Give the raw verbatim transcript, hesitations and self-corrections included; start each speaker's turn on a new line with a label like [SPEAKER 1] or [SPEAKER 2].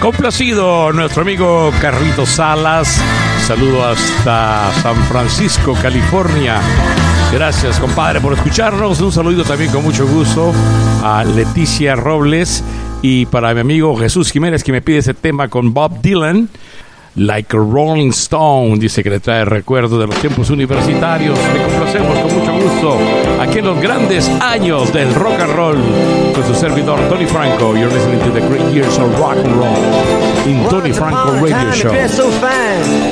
[SPEAKER 1] Complacido nuestro amigo Carlitos Salas. Saludo hasta San Francisco, California. Gracias, compadre, por escucharnos. Un saludo también con mucho gusto a Leticia Robles y para mi amigo Jesús Jiménez, que me pide ese tema con Bob Dylan, Like a Rolling Stone. Dice que le trae recuerdos de los tiempos universitarios. Le complacemos con mucho gusto aquí en los grandes años del rock and roll con su servidor Tony Franco. You're listening to the great years of rock and roll in Tony Franco Radio Show.